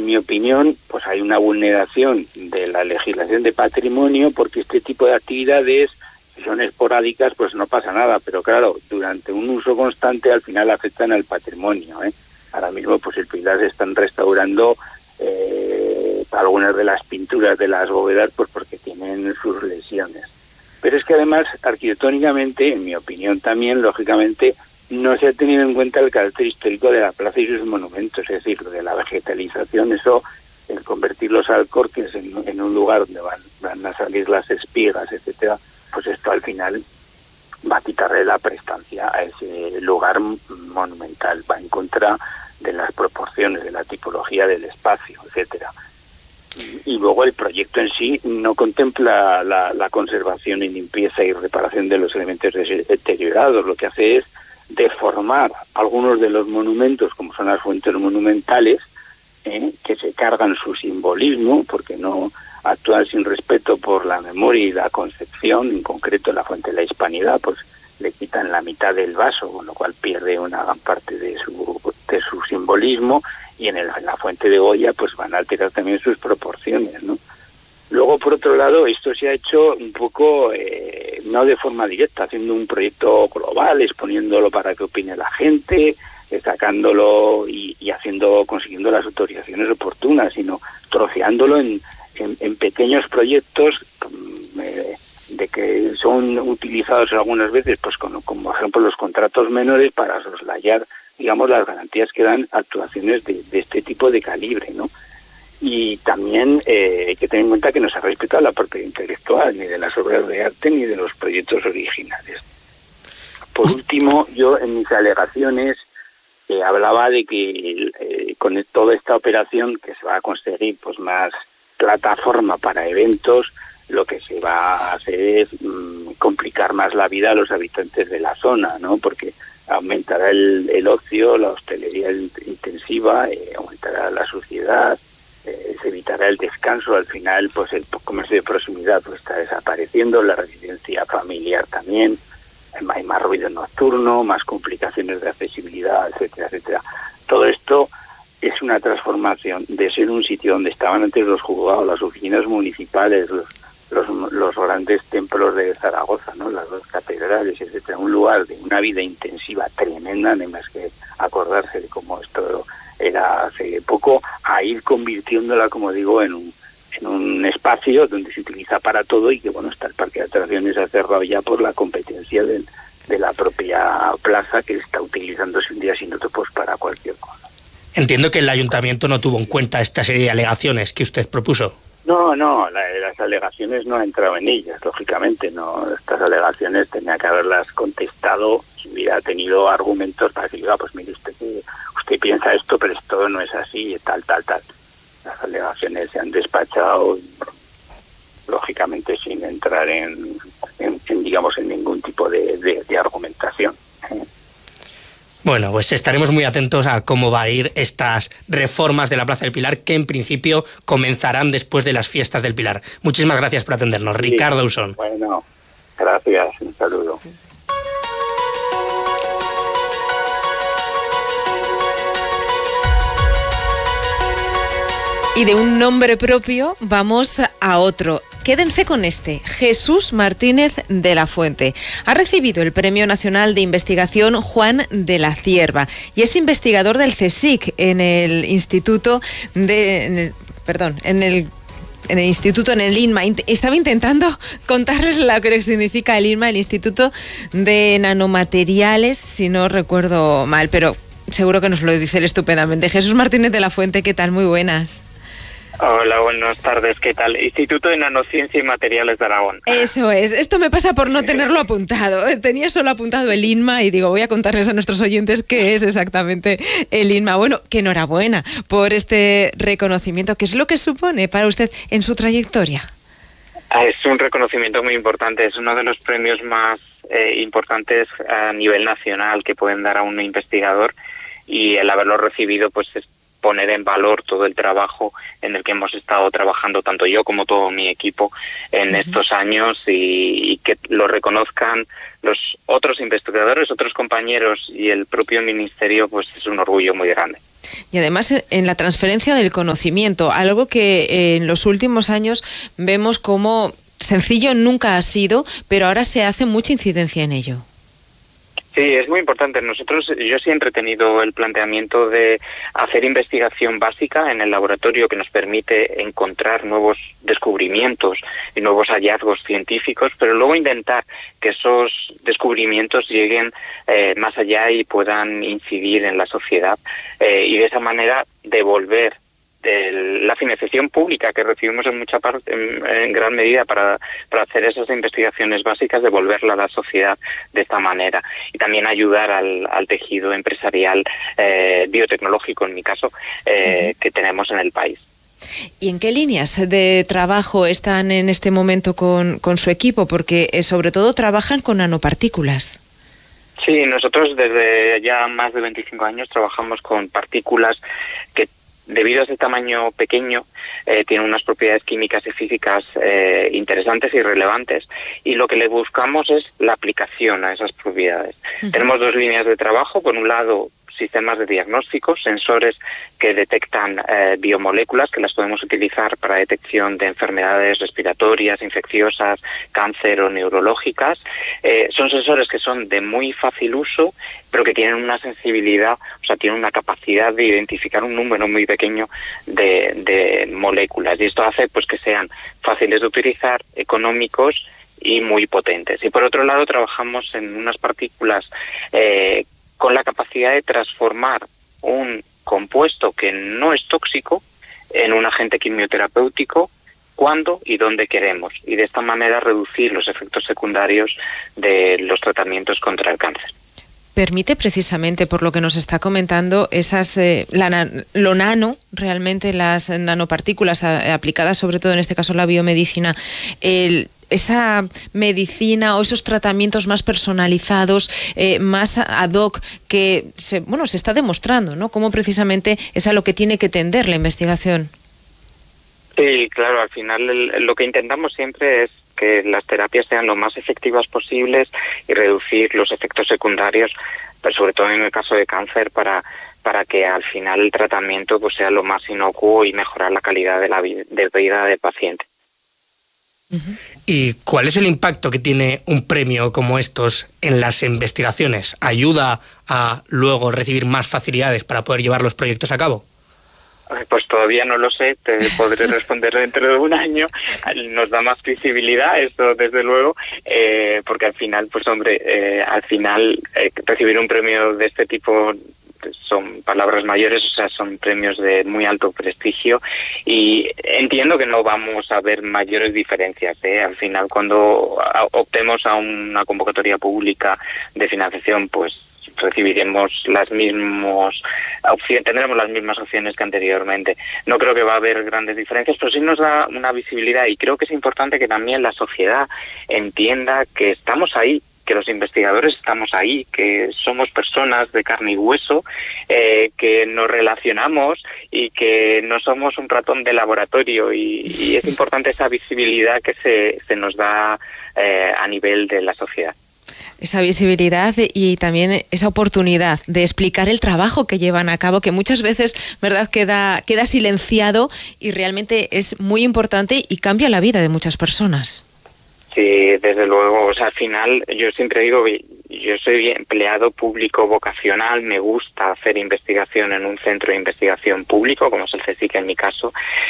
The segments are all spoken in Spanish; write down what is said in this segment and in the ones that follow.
en mi opinión, pues hay una vulneración de la legislación de patrimonio, porque este tipo de actividades, si son esporádicas, pues no pasa nada, pero claro, durante un uso constante al final afectan al patrimonio, ¿eh? Ahora mismo pues el Pilar se están restaurando algunas de las pinturas de las bóvedas, pues porque tienen sus lesiones. Pero es que además, arquitectónicamente, en mi opinión también, lógicamente, no se ha tenido en cuenta el carácter histórico de la plaza y sus monumentos, es decir, de la vegetalización, eso, el convertir los alcorques en un lugar donde van a salir las espigas, etcétera, pues esto al final va a quitarle la prestancia a ese lugar monumental, va en contra de las proporciones, de la tipología del espacio, etcétera. Y luego el proyecto en sí no contempla la conservación y limpieza y reparación de los elementos deteriorados, lo que hace es deformar algunos de los monumentos, como son las fuentes monumentales, que se cargan su simbolismo, porque no actúan sin respeto por la memoria y la concepción, en concreto la fuente de la Hispanidad, pues le quitan la mitad del vaso, con lo cual pierde una gran parte de su simbolismo, y en la fuente de Goya pues van a alterar también sus proporciones, ¿no? Luego, por otro lado, esto se ha hecho un poco, no de forma directa, haciendo un proyecto global, exponiéndolo para que opine la gente, sacándolo y consiguiendo las autorizaciones oportunas, sino troceándolo en pequeños proyectos de que son utilizados algunas veces, pues como por ejemplo los contratos menores para soslayar, digamos, las garantías que dan actuaciones de este tipo de calibre, ¿no? Y también hay que tener en cuenta que no se ha respetado la propiedad intelectual, ni de las obras de arte, ni de los proyectos originales. Por último, yo en mis alegaciones hablaba de que con toda esta operación que se va a conseguir pues más plataforma para eventos, lo que se va a hacer es complicar más la vida a los habitantes de la zona, ¿no? Porque aumentará el ocio, la hostelería intensiva, aumentará la suciedad, se evitará el descanso. Al final, pues el comercio de proximidad pues está desapareciendo, la residencia familiar también, hay más ruido nocturno, más complicaciones de accesibilidad, etcétera, etcétera. Todo esto es una transformación de ser un sitio donde estaban antes los juzgados, las oficinas municipales, los grandes templos de Zaragoza, ¿no? Las dos catedrales, etcétera, un lugar de una vida intensiva tremenda, no hay más que acordarse de cómo esto era hace poco, a ir convirtiéndola, como digo, en un espacio donde se utiliza para todo, y que bueno, está el parque de atracciones ha cerrado ya por la competencia de la propia plaza, que está utilizándose un día sin otro pues para cualquier cosa. Entiendo que el ayuntamiento no tuvo en cuenta esta serie de alegaciones que usted propuso. No, las alegaciones no ha entrado en ellas, lógicamente, no. Estas alegaciones tenía que haberlas contestado si hubiera tenido argumentos para decir, pues mire usted piensa esto, pero esto no es así, tal. Las alegaciones se han despachado, lógicamente, sin entrar en ningún tipo de argumentación. Bueno, pues estaremos muy atentos a cómo va a ir estas reformas de la Plaza del Pilar, que en principio comenzarán después de las fiestas del Pilar. Muchísimas gracias por atendernos, sí. Ricardo Usón. Bueno, gracias, un saludo. Y de un nombre propio vamos a otro. Quédense con este, Jesús Martínez de la Fuente. Ha recibido el Premio Nacional de Investigación Juan de la Cierva y es investigador del CSIC en el Instituto en el INMA. Estaba intentando contarles lo que significa el INMA, el Instituto de Nanomateriales, si no recuerdo mal, pero seguro que nos lo dice él estupendamente. Jesús Martínez de la Fuente, ¿qué tal? Muy buenas. Hola, buenas tardes, ¿qué tal? Instituto de Nanociencia y Materiales de Aragón. Eso es, esto me pasa por no tenerlo apuntado. Tenía solo apuntado el INMA y digo, voy a contarles a nuestros oyentes qué es exactamente el INMA. Bueno, que enhorabuena por este reconocimiento. ¿Qué es lo que supone para usted en su trayectoria? Es un reconocimiento muy importante, es uno de los premios más importantes a nivel nacional que pueden dar a un investigador, y el haberlo recibido pues es poner en valor todo el trabajo en el que hemos estado trabajando tanto yo como todo mi equipo en estos años, y que lo reconozcan los otros investigadores, otros compañeros y el propio ministerio, pues es un orgullo muy grande. Y además en la transferencia del conocimiento, algo que en los últimos años vemos como sencillo nunca ha sido, pero ahora se hace mucha incidencia en ello. Sí, es muy importante. Yo siempre he tenido el planteamiento de hacer investigación básica en el laboratorio que nos permite encontrar nuevos descubrimientos y nuevos hallazgos científicos, pero luego intentar que esos descubrimientos lleguen más allá y puedan incidir en la sociedad y de esa manera devolver la financiación pública que recibimos en gran medida para hacer esas investigaciones básicas, devolverla a la sociedad de esta manera y también ayudar al tejido empresarial biotecnológico, en mi caso, que tenemos en el país. ¿Y en qué líneas de trabajo están en este momento con su equipo? Porque sobre todo trabajan con nanopartículas. Sí, nosotros desde ya más de 25 años trabajamos con partículas que, debido a ese tamaño pequeño, tiene unas propiedades químicas y físicas interesantes y relevantes, y lo que le buscamos es la aplicación a esas propiedades. Tenemos dos líneas de trabajo. Por un lado, sistemas de diagnóstico, sensores que detectan biomoléculas que las podemos utilizar para detección de enfermedades respiratorias, infecciosas, cáncer o neurológicas. Son sensores que son de muy fácil uso, pero que tienen una sensibilidad, o sea, tienen una capacidad de identificar un número muy pequeño de moléculas, y esto hace pues que sean fáciles de utilizar, económicos y muy potentes. Y por otro lado, trabajamos en unas partículas con la capacidad de transformar un compuesto que no es tóxico en un agente quimioterapéutico cuando y donde queremos, y de esta manera reducir los efectos secundarios de los tratamientos contra el cáncer. Permite precisamente, por lo que nos está comentando, lo nano, realmente las nanopartículas aplicadas sobre todo en este caso la biomedicina, esa medicina o esos tratamientos más personalizados, más ad hoc, que se está demostrando, ¿no? Cómo precisamente es a lo que tiene que tender la investigación. Sí, claro, al final lo que intentamos siempre es que las terapias sean lo más efectivas posibles y reducir los efectos secundarios, pero sobre todo en el caso de cáncer, para que al final el tratamiento pues sea lo más inocuo y mejorar la calidad de vida del paciente. ¿Y cuál es el impacto que tiene un premio como estos en las investigaciones? ¿Ayuda a luego recibir más facilidades para poder llevar los proyectos a cabo? Pues todavía no lo sé, te podré responder dentro de un año. Nos da más visibilidad, eso desde luego, porque al final, recibir un premio de este tipo son palabras mayores, o sea, son premios de muy alto prestigio, y entiendo que no vamos a ver mayores diferencias, Al final, cuando optemos a una convocatoria pública de financiación, pues recibiremos tendremos las mismas opciones que anteriormente. No creo que va a haber grandes diferencias, pero sí nos da una visibilidad, y creo que es importante que también la sociedad entienda que estamos ahí, que los investigadores estamos ahí, que somos personas de carne y hueso, que nos relacionamos y que no somos un ratón de laboratorio, y es importante esa visibilidad que se nos da a nivel de la sociedad. Esa visibilidad y también esa oportunidad de explicar el trabajo que llevan a cabo, que muchas veces, ¿verdad?, queda silenciado, y realmente es muy importante y cambia la vida de muchas personas. Sí, desde luego. O sea, al final, yo siempre digo, yo soy empleado público vocacional, me gusta hacer investigación en un centro de investigación público, como es el CSIC en mi caso,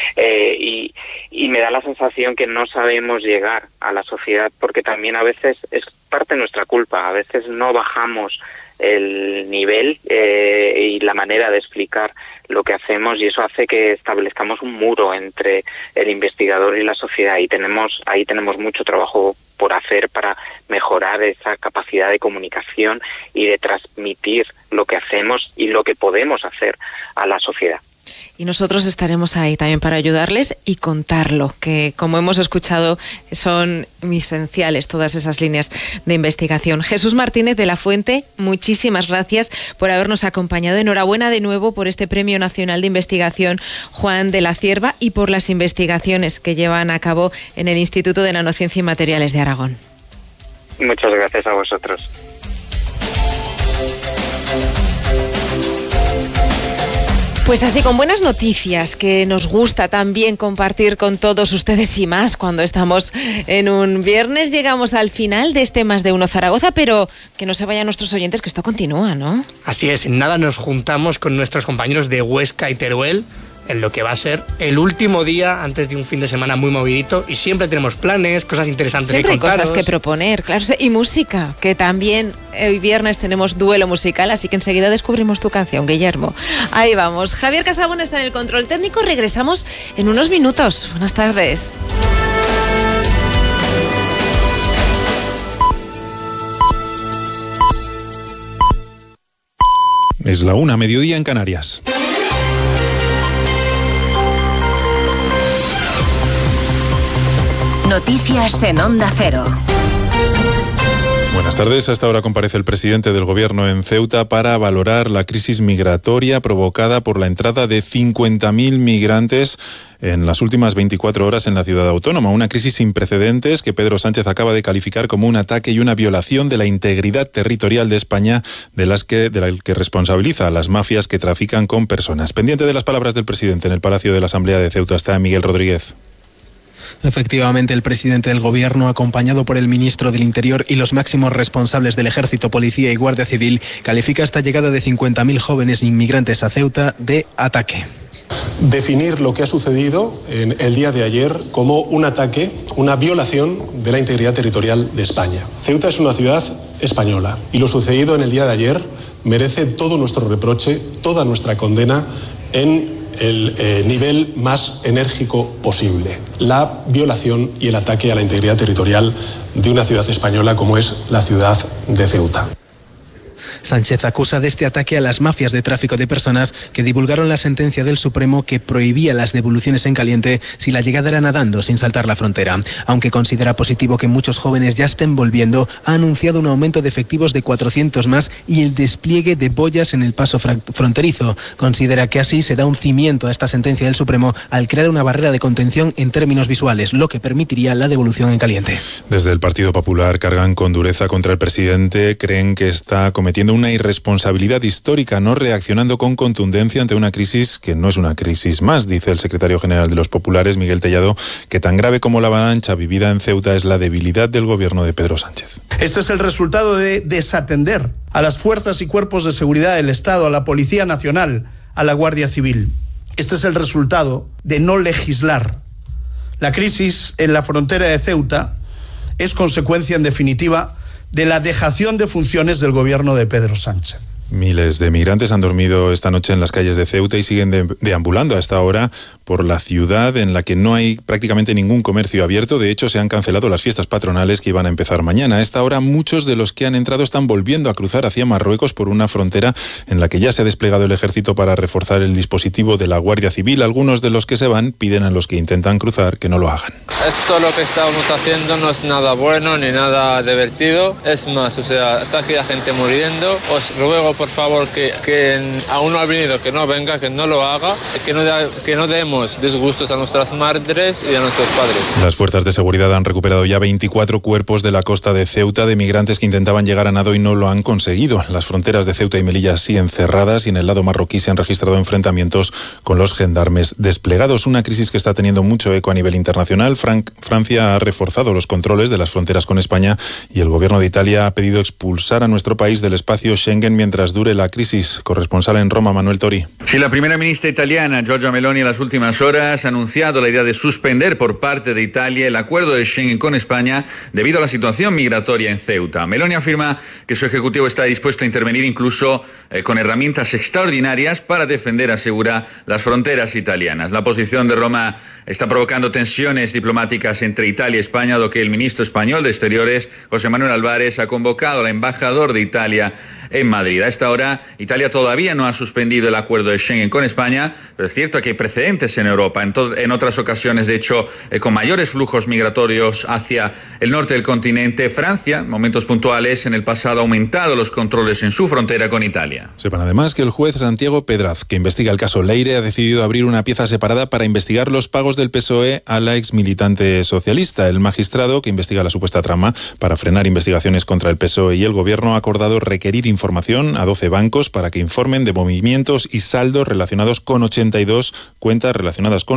y me da la sensación que no sabemos llegar a la sociedad, porque también a veces es parte de nuestra culpa, a veces no bajamos el nivel y la manera de explicar lo que hacemos, y eso hace que establezcamos un muro entre el investigador y la sociedad, y ahí tenemos mucho trabajo por hacer para mejorar esa capacidad de comunicación y de transmitir lo que hacemos y lo que podemos hacer a la sociedad. Y nosotros estaremos ahí también para ayudarles y contarlo, que como hemos escuchado son esenciales todas esas líneas de investigación. Jesús Martínez de la Fuente, muchísimas gracias por habernos acompañado. Enhorabuena de nuevo por este Premio Nacional de Investigación Juan de la Cierva y por las investigaciones que llevan a cabo en el Instituto de Nanociencia y Materiales de Aragón. Muchas gracias a vosotros. Pues así, con buenas noticias que nos gusta también compartir con todos ustedes y más cuando estamos en un viernes, llegamos al final de este Más de Uno Zaragoza, pero que no se vayan nuestros oyentes, que esto continúa, ¿no? Así es, en nada nos juntamos con nuestros compañeros de Huesca y Teruel en lo que va a ser el último día antes de un fin de semana muy movidito, y siempre tenemos planes, cosas interesantes siempre que contaros. Cosas que proponer, claro, y música, que también hoy viernes tenemos duelo musical, así que enseguida descubrimos tu canción, Guillermo. Ahí vamos. Javier Casabón está en el control técnico, regresamos en unos minutos. Buenas tardes. Es la 1:00, mediodía en Canarias. Noticias en Onda Cero. Buenas tardes. Hasta ahora comparece el presidente del Gobierno en Ceuta para valorar la crisis migratoria provocada por la entrada de 50.000 migrantes en las últimas 24 horas en la ciudad autónoma. Una crisis sin precedentes que Pedro Sánchez acaba de calificar como un ataque y una violación de la integridad territorial de España, de la que responsabiliza a las mafias que trafican con personas. Pendiente de las palabras del presidente en el Palacio de la Asamblea de Ceuta está Miguel Rodríguez. Efectivamente, el presidente del Gobierno, acompañado por el ministro del Interior y los máximos responsables del Ejército, Policía y Guardia Civil, califica esta llegada de 50.000 jóvenes inmigrantes a Ceuta de ataque. Definir lo que ha sucedido en el día de ayer como un ataque, una violación de la integridad territorial de España. Ceuta es una ciudad española y lo sucedido en el día de ayer merece todo nuestro reproche, toda nuestra condena en el nivel más enérgico posible. La violación y el ataque a la integridad territorial de una ciudad española como es la ciudad de Ceuta. Sánchez acusa de este ataque a las mafias de tráfico de personas que divulgaron la sentencia del Supremo que prohibía las devoluciones en caliente si la llegada era nadando sin saltar la frontera. Aunque considera positivo que muchos jóvenes ya estén volviendo, ha anunciado un aumento de efectivos de 400 más y el despliegue de boyas en el paso fronterizo. Considera que así se da un cimiento a esta sentencia del Supremo al crear una barrera de contención en términos visuales, lo que permitiría la devolución en caliente. Desde el Partido Popular cargan con dureza contra el presidente, creen que está cometiendo una irresponsabilidad histórica, no reaccionando con contundencia ante una crisis que no es una crisis más, dice el secretario general de los populares, Miguel Tellado, que tan grave como la avalancha vivida en Ceuta es la debilidad del gobierno de Pedro Sánchez. Este es el resultado de desatender a las fuerzas y cuerpos de seguridad del Estado, a la Policía Nacional, a la Guardia Civil. Este es el resultado de no legislar. La crisis en la frontera de Ceuta es consecuencia, en definitiva, de la dejación de funciones del gobierno de Pedro Sánchez. Miles de migrantes han dormido esta noche en las calles de Ceuta y siguen deambulando a esta hora por la ciudad, en la que no hay prácticamente ningún comercio abierto. De hecho, se han cancelado las fiestas patronales que iban a empezar mañana. A esta hora, muchos de los que han entrado están volviendo a cruzar hacia Marruecos por una frontera en la que ya se ha desplegado el ejército para reforzar el dispositivo de la Guardia Civil. Algunos de los que se van piden a los que intentan cruzar que no lo hagan. Esto lo que estamos haciendo no es nada bueno ni nada divertido. Es más, está aquí la gente muriendo. Os ruego, por favor, que aún no ha venido, que no venga, que no lo haga, que no demos disgustos a nuestras madres y a nuestros padres. Las fuerzas de seguridad han recuperado ya 24 cuerpos de la costa de Ceuta de migrantes que intentaban llegar a nado y no lo han conseguido. Las fronteras de Ceuta y Melilla siguen cerradas y en el lado marroquí se han registrado enfrentamientos con los gendarmes desplegados. Una crisis que está teniendo mucho eco a nivel internacional. Francia ha reforzado los controles de las fronteras con España y el gobierno de Italia ha pedido expulsar a nuestro país del espacio Schengen mientras dure la crisis. Corresponsal en Roma, Manuel Tori. Sí, la primera ministra italiana, Giorgia Meloni, en las últimas horas ha anunciado la idea de suspender por parte de Italia el acuerdo de Schengen con España debido a la situación migratoria en Ceuta. Meloni afirma que su ejecutivo está dispuesto a intervenir incluso con herramientas extraordinarias para defender, asegura, las fronteras italianas. La posición de Roma está provocando tensiones diplomáticas entre Italia y España, lo que el ministro español de Exteriores, José Manuel Álvarez, ha convocado al embajador de Italia en Madrid. A esta hora, Italia todavía no ha suspendido el acuerdo de Schengen con España, pero es cierto que hay precedentes en Europa. En otras ocasiones, de hecho, con mayores flujos migratorios hacia el norte del continente, Francia, en momentos puntuales, en el pasado ha aumentado los controles en su frontera con Italia. Sepan además que el juez Santiago Pedraz, que investiga el caso Leire, ha decidido abrir una pieza separada para investigar los pagos del PSOE a la exmilitante militante socialista. El magistrado que investiga la supuesta trama para frenar investigaciones contra el PSOE y el Gobierno ha acordado requerir información a 12 bancos para que informen de movimientos y saldos relacionados con 82 cuentas relacionadas con